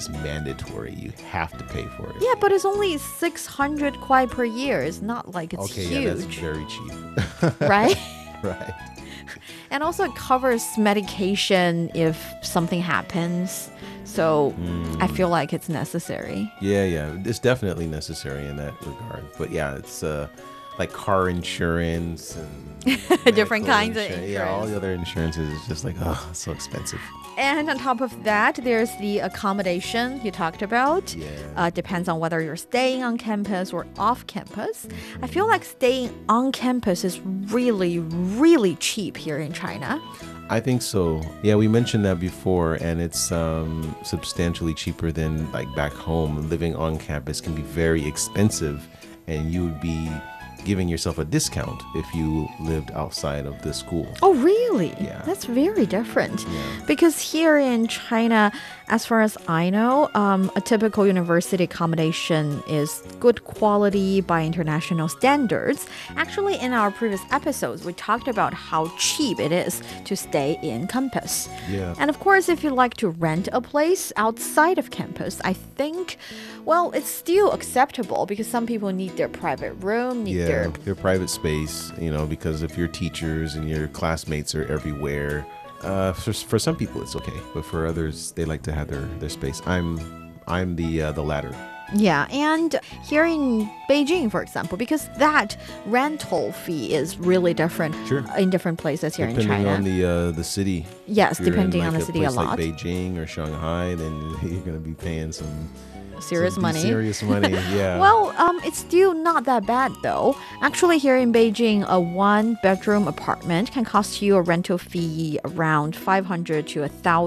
is mandatory. You have to pay for it. Yeah, but it's only 600 kwai per year. It's not like it's Okay, huge. yeah, that's very cheap. Right? Right. And also it covers medication if something happens. So I feel like it's necessary. Yeah. It's definitely necessary in that regard. But yeah, it's like car insurance and Different medical kinds of Yeah, all insurance. the other insurances is just like, oh, it's so expensive. And on top of that, there's the accommodation you talked about. Yeah. Depends on whether you're staying on campus or off campus. I feel like staying on campus is really, really cheap here in China. I think so. Yeah, we mentioned that before, and it's substantially cheaper than like back home. Living on campus can be very expensive, and you would be giving yourself a discount if you lived outside of the school. Oh, really? Yeah. That's very different. Yeah. Because here in China, as far as I know, a typical university accommodation is good quality by international standards. Actually, in our previous episodes, we talked about how cheap it is to stay in campus. Yeah. And of course, if you like to rent a place outside of campus, I think, well, it's still acceptable because some people need their private room, need Yeah, your private space, because if your teachers and your classmates are everywhere, for some people it's okay, but for others, they like to have their space. I'm the latter. Yeah, and here in Beijing, for example, because that rental fee is really different Sure. in different places here Depending in China. on the city. Yes, If you're depending in on the like city a place lot. like Beijing or Shanghai, then you're going to be paying some Serious money. Serious money, yeah. Well, it's still not that bad though. Actually, here in Beijing, a one-bedroom apartment can cost you a rental fee around 500 to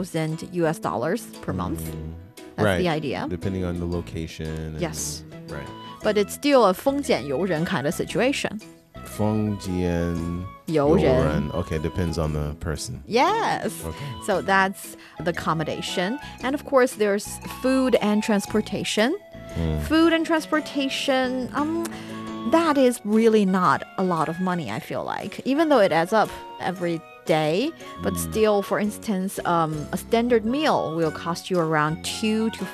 $1,000 per month. That's right. the idea. Depending on the location. and- Yes. Right. But it's still a 风险游人 kind of situation. 风间游人。 游人. Okay, depends on the person. Yes. Okay. So that's the accommodation. And of course, there's food and transportation. Food and transportation, that is really not a lot of money, I feel like. Even though it adds up every day, but still, for instance, a standard meal will cost you around $2 to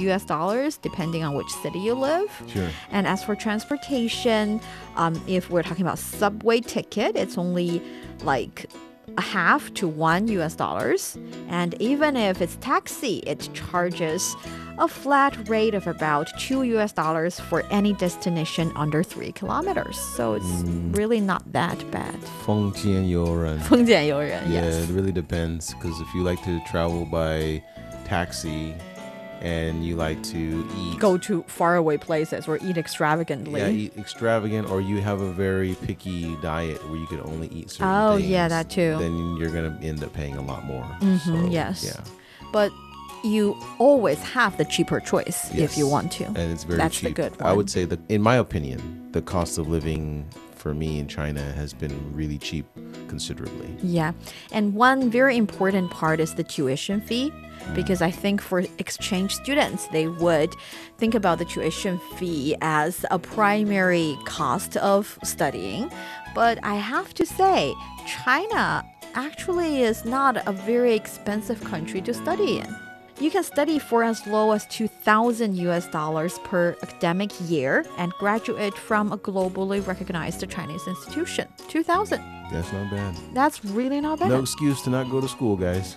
$5 depending on which city you live. Sure. And as for transportation, if we're talking about subway ticket, it's only like a half to $1. And even if it's taxi, it charges a flat rate of about $2 for any destination under 3 kilometers. So it's really not that bad. 风间游人. 风险游人, Yeah, yes. it really depends, because if you like to travel by taxi and you like to eat, Go to faraway places or eat extravagantly. yeah, eat extravagant, or you have a very picky diet where you could only eat certain Oh, things, yeah, that too. then you're going to end up paying a lot more. So, yes. Yeah. But you always have the cheaper choice if you Yes. want to. And it's very That's cheap. the good I one. would say that, in my opinion, the cost of living for me in China has been really cheap considerably. Yeah. And one very important part is the tuition fee, because I think for exchange students, they would think about the tuition fee as a primary cost of studying. But I have to say, China actually is not a very expensive country to study in. You can study for as low as $2,000 per academic year and graduate from a globally recognized Chinese institution. 2,000. That's not bad. That's really not bad. No excuse to not go to school, guys.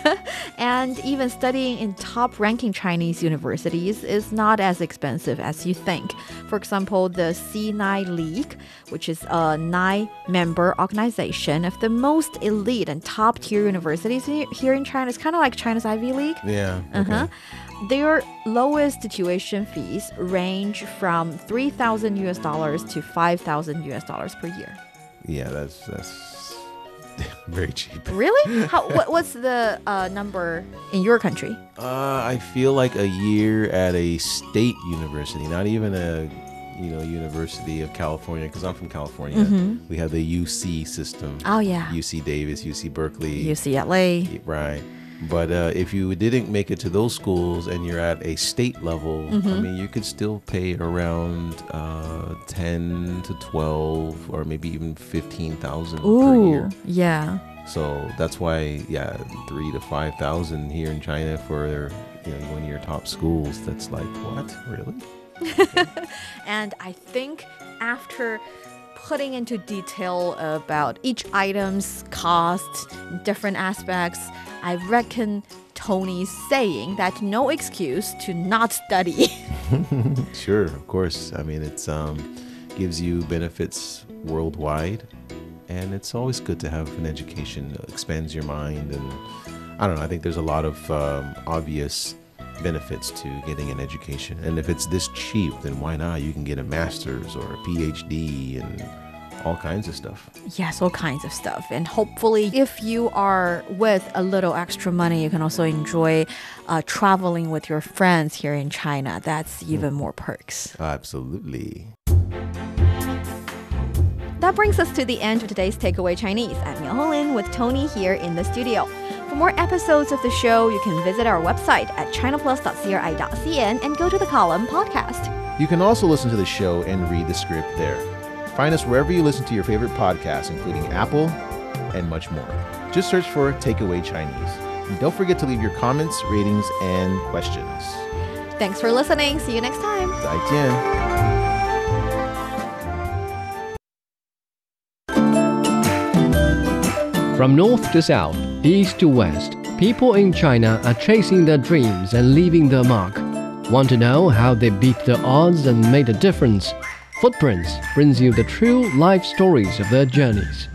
And even studying in top-ranking Chinese universities is not as expensive as you think. For example, the C9 League, which is a 9-member organization of the most elite and top-tier universities here in China. It's kind of like China's Ivy League. Yeah. Okay. Their lowest tuition fees range from $3,000 to $5,000 per year. Yeah, that's very cheap. Really? What's the number in your country? I feel like a year at a state university, not even a University of California, because I'm from California. We have the UC system. Oh, yeah. UC Davis, UC Berkeley. UCLA. Right. But if you didn't make it to those schools and you're at a state level, I mean, you could still pay around 10 to 12 or maybe even 15,000 per year. Yeah. So that's why, 3 to 5,000 here in China for one of your top schools. That's like, what? Really? And I think after putting into detail about each item's cost, different aspects, I reckon Tony's saying that no excuse to not study. Sure, of course. I mean, it's gives you benefits worldwide, and it's always good to have an education. It expands your mind, and I don't know, I think there's a lot of obvious benefits to getting an education. And if it's this cheap, then why not? You can get a master's or a PhD and all kinds of stuff. Yes, all kinds of stuff. And hopefully, if you are with a little extra money, you can also enjoy traveling with your friends here in China. That's even more perks. Absolutely. That brings us to the end of today's Takeaway Chinese. I'm Miao Honglin with Tony here in the studio. For more episodes of the show, you can visit our website at chinaplus.cri.cn and go to the column podcast. You can also listen to the show and read the script there. Find us wherever you listen to your favorite podcasts, including Apple and much more. Just search for Takeaway Chinese. And don't forget to leave your comments, ratings, and questions. Thanks for listening. See you next time. 再见. From north to south, east to west, people in China are chasing their dreams and leaving their mark. Want to know how they beat the odds and made a difference? Footprints brings you the true life stories of their journeys.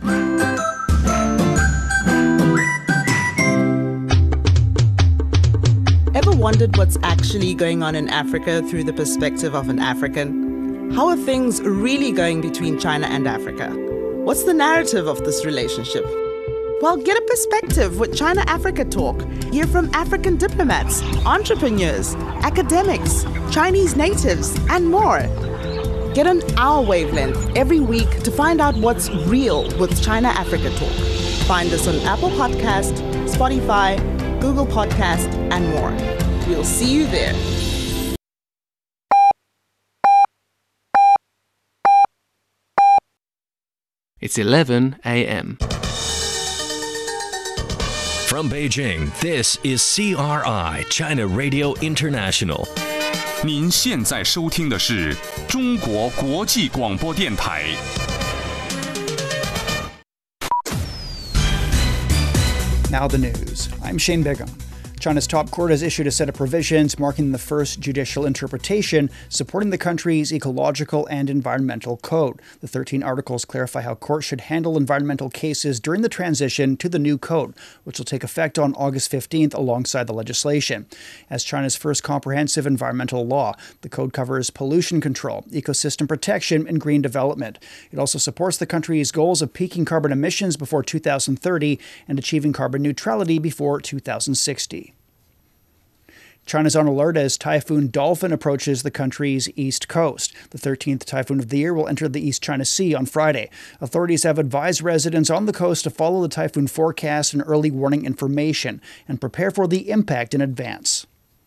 Ever wondered what's actually going on in Africa through the perspective of an African? How are things really going between China and Africa? What's the narrative of this relationship? Well, get a perspective with China-Africa Talk. Hear from African diplomats, entrepreneurs, academics, Chinese natives, and more. Get on our wavelength every week to find out what's real with China-Africa Talk. Find us on Apple Podcast, Spotify, Google Podcast, and more. We'll see you there. It's 11 a.m. From Beijing, this is CRI, China Radio International. 您现在收听的是中国国际广播电台。 Now the news. I'm Shane Bigham. China's top court has issued a set of provisions marking the first judicial interpretation supporting the country's ecological and environmental code. The 13 articles clarify how courts should handle environmental cases during the transition to the new code, which will take effect on August 15th alongside the legislation. As China's first comprehensive environmental law, the code covers pollution control, ecosystem protection, and green development. It also supports the country's goals of peaking carbon emissions before 2030 and achieving carbon neutrality before 2060. China's on alert as Typhoon Dolphin approaches the country's east coast. The 13th typhoon of the year will enter the East China Sea on Friday. Authorities have advised residents on the coast to follow the typhoon forecast and early warning information and prepare for the impact in advance.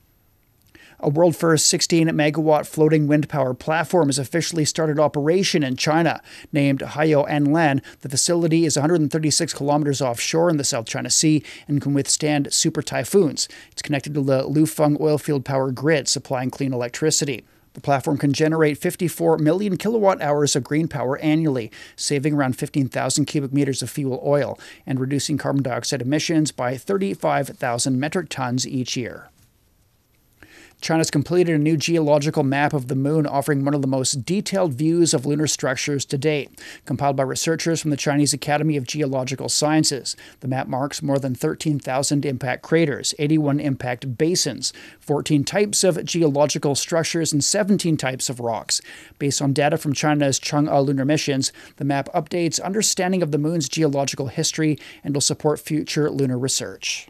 A world-first 16-megawatt floating wind power platform has officially started operation in China. Named Haiou Anlan, the facility is 136 kilometers offshore in the South China Sea and can withstand super typhoons. It's connected to the Lufeng oilfield power grid, supplying clean electricity. The platform can generate 54 million kilowatt hours of green power annually, saving around 15,000 cubic meters of fuel oil and reducing carbon dioxide emissions by 35,000 metric tons each year. China's completed a new geological map of the moon offering one of the most detailed views of lunar structures to date. Compiled by researchers from the Chinese Academy of Geological Sciences, the map marks more than 13,000 impact craters, 81 impact basins, 14 types of geological structures, and 17 types of rocks. Based on data from China's Chang'e lunar missions, the map updates understanding of the moon's geological history and will support future lunar research.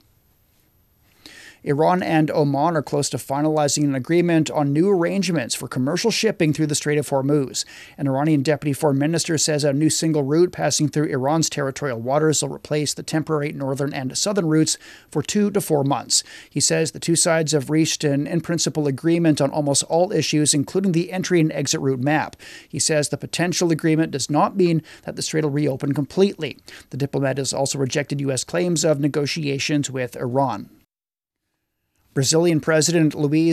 Iran and Oman are close to finalizing an agreement on new arrangements for commercial shipping through the Strait of Hormuz. An Iranian deputy foreign minister says a new single route passing through Iran's territorial waters will replace the temporary northern and southern routes for 2 to 4 months. He says the two sides have reached an in-principle agreement on almost all issues, including the entry and exit route map. He says the potential agreement does not mean that the strait will reopen completely. The diplomat has also rejected U.S. claims of negotiations with Iran. Brazilian President Luiz